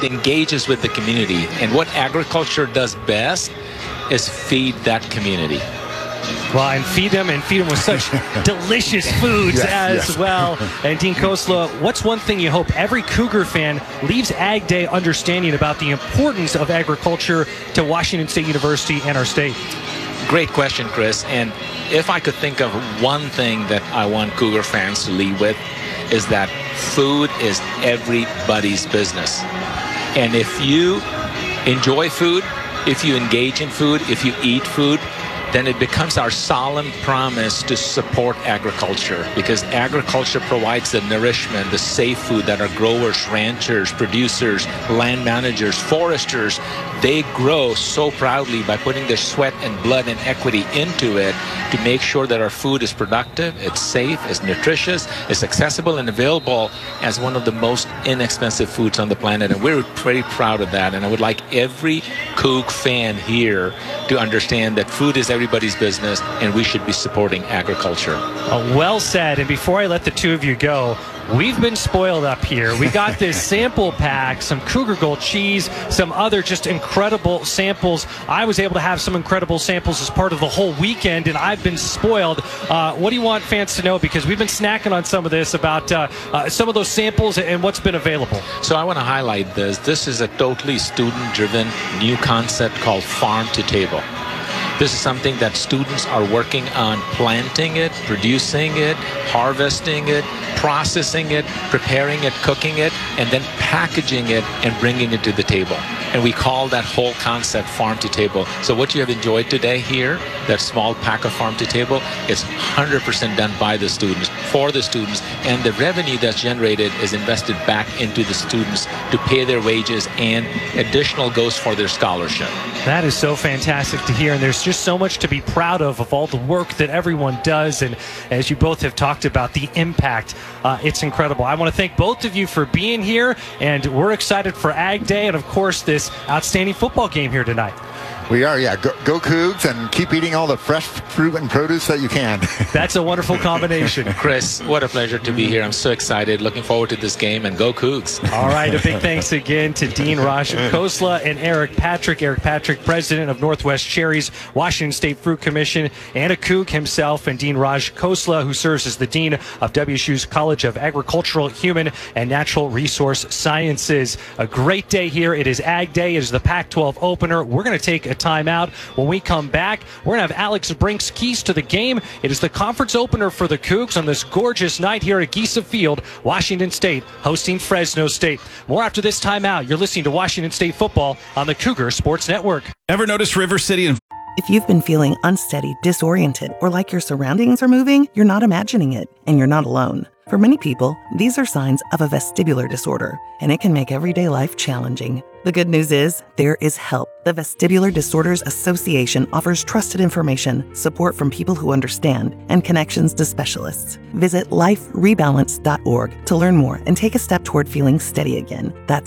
it engages with the community. And what agriculture does best is feed that community. Well, and feed them with such delicious foods as well. And Dean Khosla, what's one thing you hope every Cougar fan leaves Ag Day understanding about the importance of agriculture to Washington State University and our state? Great question, Chris. And if I could think of one thing that I want Cougar fans to leave with, is that food is everybody's business. And if you enjoy food, if you engage in food, if you eat food, then it becomes our solemn promise to support agriculture, because agriculture provides the nourishment, the safe food that our growers, ranchers, producers, land managers, foresters, they grow so proudly by putting their sweat and blood and equity into it to make sure that our food is productive, it's safe, it's nutritious, it's accessible and available as one of the most inexpensive foods on the planet. And we're very proud of that. And I would like every Coug fan here to understand that food is everybody's business and we should be supporting agriculture. Well said. And before I let the two of you go, we've been spoiled up here. We got this sample pack, some Cougar Gold cheese, some other just incredible samples. I was able to have some incredible samples as part of the whole weekend, and I've been spoiled. What do you want fans to know? Because we've been snacking on some of this about some of those samples and what's been available. So I want to highlight this. This is a totally student-driven new concept called Farm to Table. This is something that students are working on planting it, producing it, harvesting it, processing it, preparing it, cooking it, and then packaging it and bringing it to the table. And we call that whole concept Farm to Table. So what you have enjoyed today here, that small pack of Farm to Table, is 100% done by the students, for the students, and the revenue that's generated is invested back into the students to pay their wages, and additional goes for their scholarship. That is so fantastic to hear, and there's just so much to be proud of all the work that everyone does, and as you both have talked about, the impact, it's incredible. I want to thank both of you for being here, and we're excited for Ag Day, and of course this outstanding football game here tonight. We are, yeah. Go Cougs, and keep eating all the fresh fruit and produce that you can. That's a wonderful combination. Chris, what a pleasure to be here. I'm so excited. Looking forward to this game, and go Cougs. All right, a big thanks again to Dean Raj Khosla and Eric Patrick. Eric Patrick, president of Northwest Cherries, Washington State Fruit Commission, and a Coug himself, and Dean Raj Khosla, who serves as the dean of WSU's College of Agricultural, Human, and Natural Resource Sciences. A great day here. It is Ag Day. It is the Pac-12 opener. We're going to take a timeout. When we come back, we're going to have Alex Brink's keys to the game. It is the conference opener for the Cougs on this gorgeous night here at Giesa Field, Washington State hosting Fresno State. More after this timeout. You're listening to Washington State football on the Cougar Sports Network. Ever notice River City and If you've been feeling unsteady, disoriented, or like your surroundings are moving, you're not imagining it, and you're not alone. For many people, these are signs of a vestibular disorder, and it can make everyday life challenging. The good news is, there is help. The Vestibular Disorders Association offers trusted information, support from people who understand, and connections to specialists. Visit liferebalance.org to learn more and take a step toward feeling steady again. That's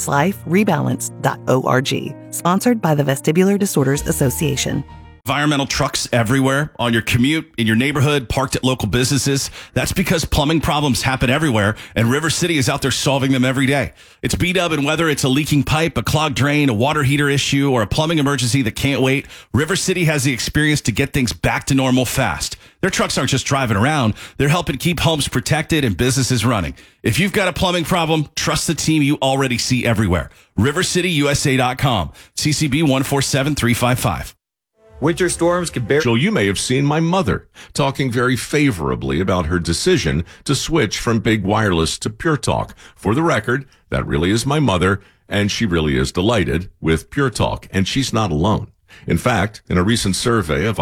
liferebalance.org. Sponsored by the Vestibular Disorders Association. environmental trucks everywhere, on your commute, in your neighborhood, parked at local businesses. That's because plumbing problems happen everywhere, and River City is out there solving them every day. It's B-Dub, and whether it's a leaking pipe, a clogged drain, a water heater issue, or a plumbing emergency that can't wait, River City has the experience to get things back to normal fast. Their trucks aren't just driving around. They're helping keep homes protected and businesses running. If you've got a plumbing problem, trust the team you already see everywhere. RiverCityUSA.com. CCB 147355. Winter storms can barely... You may have seen my mother talking very favorably about her decision to switch from Big Wireless to Pure Talk. For the record, that really is my mother, and she really is delighted with Pure Talk, and she's not alone. In fact, in a recent survey of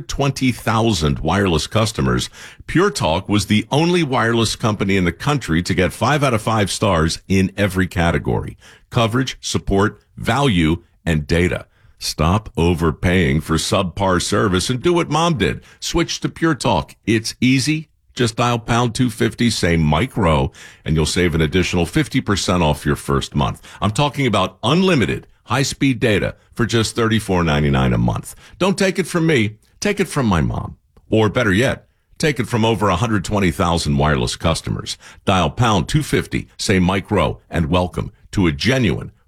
120,000 wireless customers, Pure Talk was the only wireless company in the country to get 5 out of 5 stars in every category: coverage, support, value, and data. Stop overpaying for subpar service and do what Mom did. Switch to Pure Talk. It's easy. Just dial pound 250, say Mike Rowe, and you'll save an additional 50% off your first month. I'm talking about unlimited high-speed data for just $34.99 a month. Don't take it from me. Take it from my mom. Or better yet, take it from over 120,000 wireless customers. Dial pound 250, say Mike Rowe, and welcome to a genuine